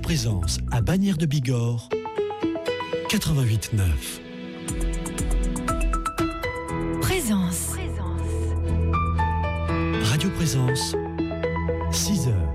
Présence à Bagnères de Bigorre, 88.9. Présence. Radio Présence, 6 heures.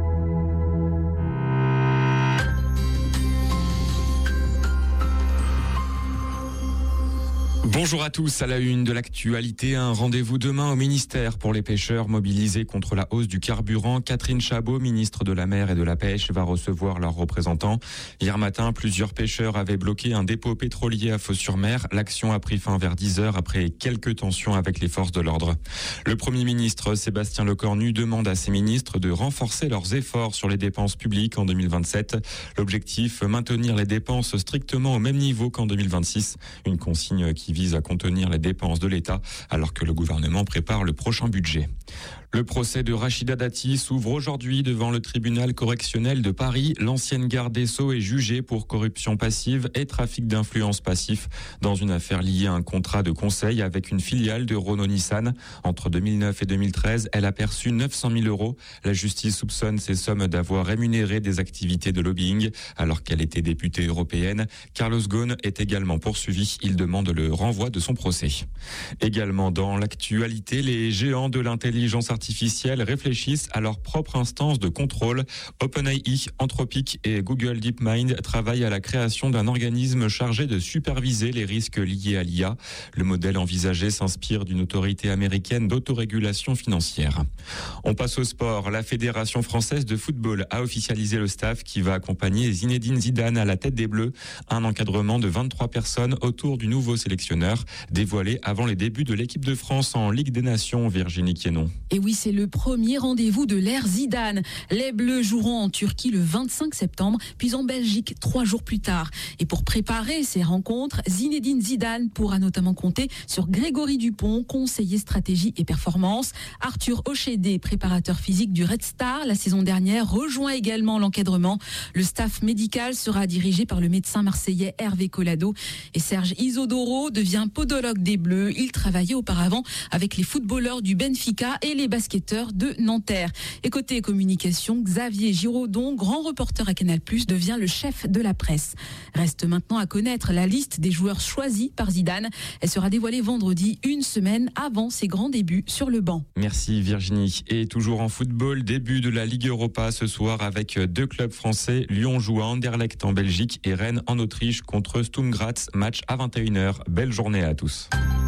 Bonjour à tous, à la une de l'actualité, un rendez-vous demain au ministère pour les pêcheurs mobilisés contre la hausse du carburant. Catherine Chabot, ministre de la Mer et de la Pêche, va recevoir leurs représentants. Hier matin, plusieurs pêcheurs avaient bloqué un dépôt pétrolier à Fos-sur-Mer. L'action a pris fin vers 10 heures après quelques tensions avec les forces de l'ordre. Le Premier ministre Sébastien Lecornu demande à ses ministres de renforcer leurs efforts sur les dépenses publiques en 2027. L'objectif, maintenir les dépenses strictement au même niveau qu'en 2026. Une consigne qui vise à contenir les dépenses de l'État alors que le gouvernement prépare le prochain budget. Le procès de Rachida Dati s'ouvre aujourd'hui devant le tribunal correctionnel de Paris. L'ancienne garde des Sceaux est jugée pour corruption passive et trafic d'influence passif dans une affaire liée à un contrat de conseil avec une filiale de Renault-Nissan. Entre 2009 et 2013, elle a perçu 900 000 euros. La justice soupçonne ces sommes d'avoir rémunéré des activités de lobbying alors qu'elle était députée européenne. Carlos Ghosn est également poursuivi. Il demande le renvoi de son procès. Également dans l'actualité, les géants de l'intelligence artificielle réfléchissent à leur propre instance de contrôle. OpenAI, Anthropic et Google DeepMind travaillent à la création d'un organisme chargé de superviser les risques liés à l'IA. Le modèle envisagé s'inspire d'une autorité américaine d'autorégulation financière. On passe au sport. La Fédération française de football a officialisé le staff qui va accompagner Zinedine Zidane à la tête des Bleus. Un encadrement de 23 personnes autour du nouveau sélectionneur, dévoilé avant les débuts de l'équipe de France en Ligue des Nations. Virginie Quénon. Et oui, c'est le premier rendez-vous de l'ère Zidane. Les Bleus joueront en Turquie le 25 septembre, puis en Belgique 3 jours plus tard. Et pour préparer ces rencontres, Zinedine Zidane pourra notamment compter sur Grégory Dupont, conseiller stratégie et performance. Arthur Ochédé, préparateur physique du Red Star la saison dernière, rejoint également l'encadrement. Le staff médical sera dirigé par le médecin marseillais Hervé Collado. Et Serge Isodoro devient podologue des Bleus. Il travaillait auparavant avec les footballeurs du Benfica et les basketteurs de Nanterre. Et côté communication, Xavier Giraudon, grand reporter à Canal+, devient le chef de la presse. Reste maintenant à connaître la liste des joueurs choisis par Zidane. Elle sera dévoilée vendredi, une semaine avant ses grands débuts sur le banc. Merci Virginie. Et toujours en football, début de la Ligue Europa ce soir avec 2 clubs français. Lyon joue à Anderlecht en Belgique et Rennes en Autriche contre Sturm Graz. Match à 21h. Belle journée à tous.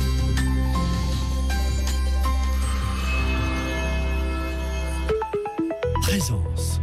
Présence.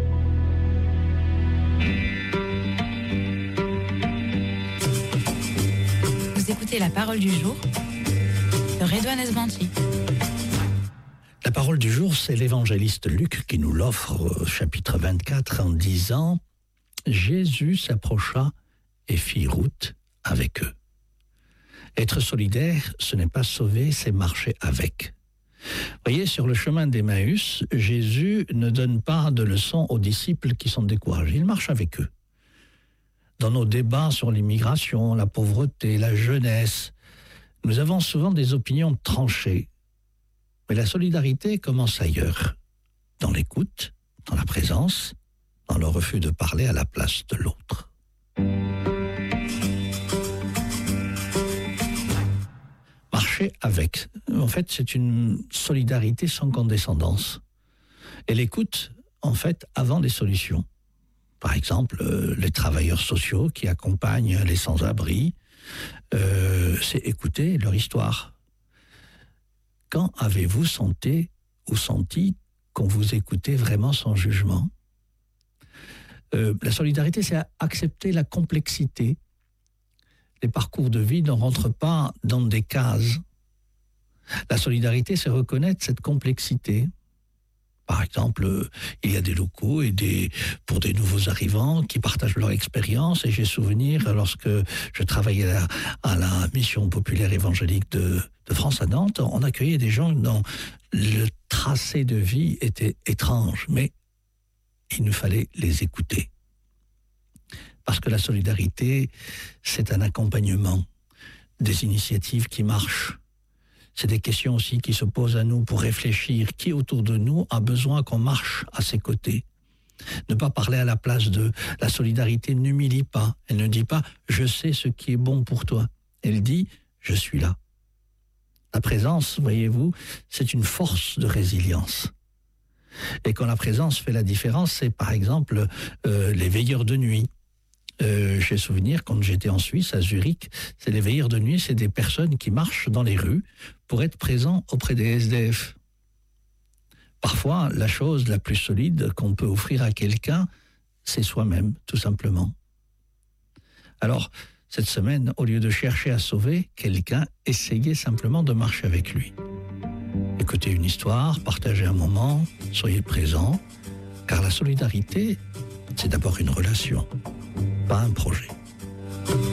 Vous écoutez la parole du jour de Redouane Esbanti. La parole du jour, c'est l'évangéliste Luc qui nous l'offre au chapitre 24 en disant « Jésus s'approcha et fit route avec eux. » Être solidaire, ce n'est pas sauver, c'est marcher avec. Voyez, sur le chemin d'Emmaüs, Jésus ne donne pas de leçons aux disciples qui sont découragés. Il marche avec eux. Dans nos débats sur l'immigration, la pauvreté, la jeunesse, nous avons souvent des opinions tranchées. Mais la solidarité commence ailleurs, dans l'écoute, dans la présence, dans le refus de parler à la place de l'autre. Marcher avec. En fait, c'est une solidarité sans condescendance. Et l'écoute, en fait, avant les solutions. Par exemple, les travailleurs sociaux qui accompagnent les sans-abri, c'est écouter leur histoire. Quand avez-vous senti qu'on vous écoutait vraiment sans jugement ? La solidarité, c'est accepter la complexité. Les parcours de vie ne rentrent pas dans des cases. La solidarité, c'est reconnaître cette complexité. Par exemple, il y a des locaux pour des nouveaux arrivants qui partagent leur expérience. Et j'ai souvenir, lorsque je travaillais à la mission populaire évangélique de France à Nantes, on accueillait des gens dont le tracé de vie était étrange, mais il nous fallait les écouter. Parce que la solidarité, c'est un accompagnement, des initiatives qui marchent. C'est des questions aussi qui se posent à nous pour réfléchir. Qui autour de nous a besoin qu'on marche à ses côtés ? Ne pas parler à la place de. La solidarité n'humilie pas. Elle ne dit pas « je sais ce qui est bon pour toi ». Elle dit « je suis là ». La présence, voyez-vous, c'est une force de résilience. Et quand la présence fait la différence, c'est par exemple les veilleurs de nuit. J'ai souvenir, quand j'étais en Suisse, à Zurich, c'est les veilleurs de nuit, c'est des personnes qui marchent dans les rues pour être présents auprès des SDF. Parfois, la chose la plus solide qu'on peut offrir à quelqu'un, c'est soi-même, tout simplement. Alors, cette semaine, au lieu de chercher à sauver quelqu'un, essayez simplement de marcher avec lui. Écoutez une histoire, partagez un moment, soyez présents, car la solidarité, c'est d'abord une relation, pas un projet.